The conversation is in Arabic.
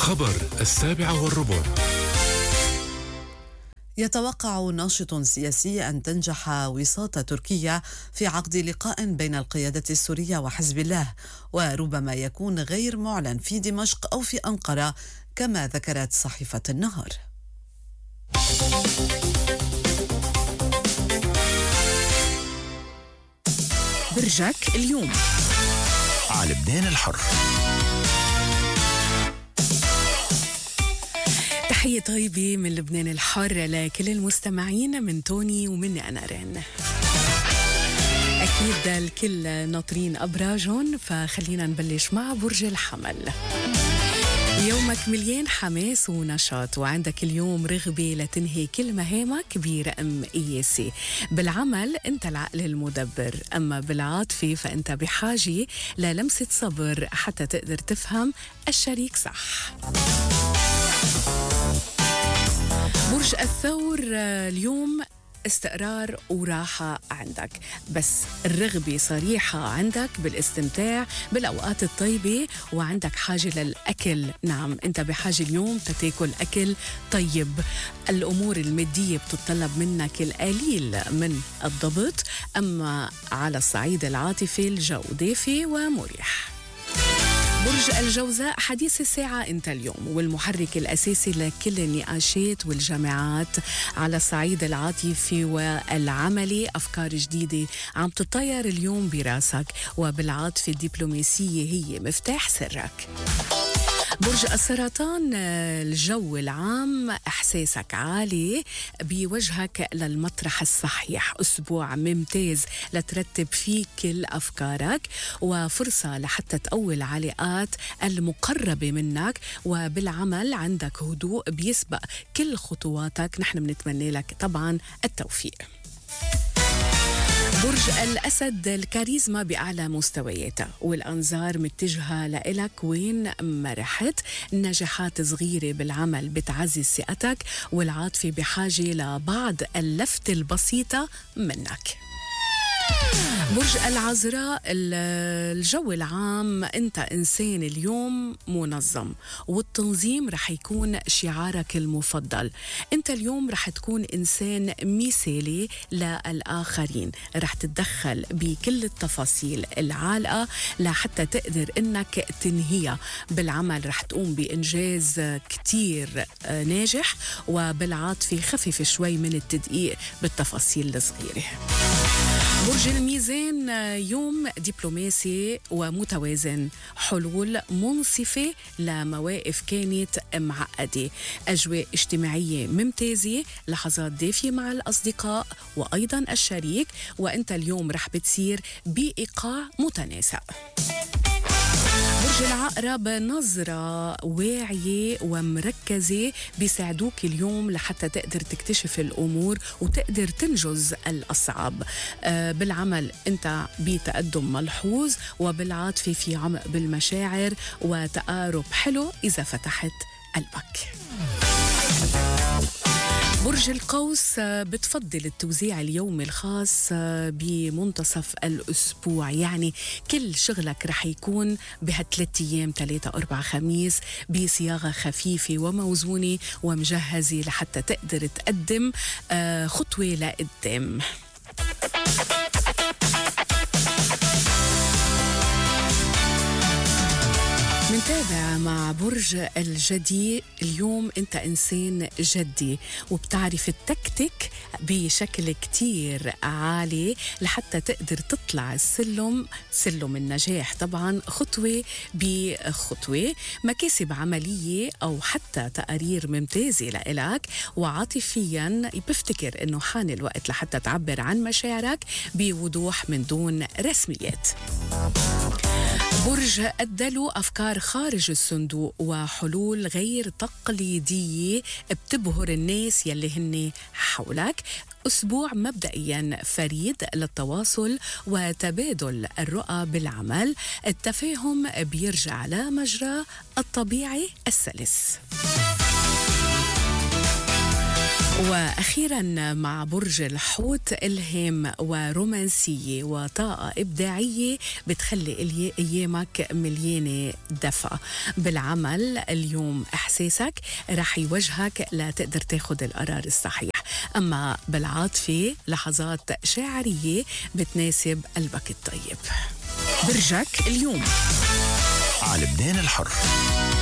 خبر 7:15. يتوقع ناشط سياسي أن تنجح وساطة تركيا في عقد لقاء بين القيادة السورية وحزب الله، وربما يكون غير معلن في دمشق أو في أنقرة كما ذكرت صحيفة النهار. برجك اليوم على لبنان الحر. تحية طيبة من لبنان الحر لكل المستمعين، من توني ومني أنا رين. أكيد الكل ناطرين أبراجهم، فخلينا نبلش مع برج الحمل. يومك مليان حماس ونشاط، وعندك اليوم رغبة لتنهي كل مهامك برقم قياسي. بالعمل أنت العقل المدبر، أما بالعاطفة فأنت بحاجة للمسة صبر حتى تقدر تفهم الشريك صح. برج الثور، اليوم استقرار وراحة عندك، بس الرغبة صريحة عندك بالاستمتاع بالأوقات الطيبة، وعندك حاجة للأكل. نعم، أنت بحاجة اليوم تتاكل أكل طيب. الأمور المادية بتطلب منك القليل من الضبط، أما على الصعيد العاطفي الجو دافي ومريح. برج الجوزاء، حديث الساعة أنت اليوم، والمحرك الأساسي لكل النقاشات والجامعات. على الصعيد العاطفي والعملي أفكار جديدة عم تطير اليوم براسك، وبالعاطفة الدبلوماسية هي مفتاح سرك. برج السرطان، الجو العام إحساسك عالي بوجهك للمطرح الصحيح. أسبوع ممتاز لترتب فيه كل أفكارك، وفرصة لحتى تقوي العلاقات المقربة منك، وبالعمل عندك هدوء بيسبق كل خطواتك. نحن بنتمنى لك طبعا التوفيق. برج الأسد، الكاريزما بأعلى مستوياتها، والأنظار متجهة لإلك وين ما رحت. نجاحات صغيرة بالعمل بتعزز ثقتك، والعاطفة بحاجة لبعض اللفتة البسيطة منك. برج العذراء، الجو العام أنت إنسان اليوم منظم، والتنظيم رح يكون شعارك المفضل. أنت اليوم رح تكون إنسان مثالي للآخرين، رح تتدخل بكل التفاصيل العالقة لحتى تقدر إنك تنهيها. بالعمل رح تقوم بإنجاز كتير ناجح، وبالعاطفة خفف شوي من التدقيق بالتفاصيل الصغيرة. برج الميزان، يوم دبلوماسي ومتوازن، حلول منصفة لمواقف كانت معقدة، أجواء اجتماعية ممتازة، لحظات دافية مع الأصدقاء وأيضا الشريك، وأنت اليوم رح بتصير بإيقاع متناسق. برج العقرب، نظرة واعية ومركزة بيساعدوك اليوم لحتى تقدر تكتشف الأمور وتقدر تنجز الأصعب. بالعمل أنت بتقدم ملحوظ، وبالعاطفة في عمق بالمشاعر وتقارب حلو إذا فتحت قلبك. برج القوس، بتفضل التوزيع اليومي الخاص بمنتصف الأسبوع، يعني كل شغلك رح يكون بهالثلاث أيام 3 4 خميس بصياغة خفيفة وموزونة ومجهزة لحتى تقدر تقدم خطوة لقدام. منتابع مع برج الجدي، اليوم انت انسان جدي وبتعرف التكتيك بشكل كتير عالي لحتى تقدر تطلع سلم النجاح، طبعا خطوة بخطوة. مكاسب عملية او حتى تقارير ممتازة لإلك، وعاطفيا بفتكر انه حان الوقت لحتى تعبر عن مشاعرك بوضوح من دون رسميات. برج الدلو، أفكار خارج الصندوق وحلول غير تقليدية بتبهر الناس يلي هن حولك. أسبوع مبدئيا فريد للتواصل وتبادل الرؤى بالعمل، التفاهم بيرجع لمجرى الطبيعي السلس. وأخيرا مع برج الحوت، إلهام ورومانسية وطاقة إبداعية بتخلي أيامك مليانة دفء. بالعمل اليوم إحساسك رح يوجهك لتقدر تاخد القرار الصحيح، أما بالعاطفة لحظات شاعرية بتناسب قلبك الطيب. برجك اليوم. على لبنان الحر.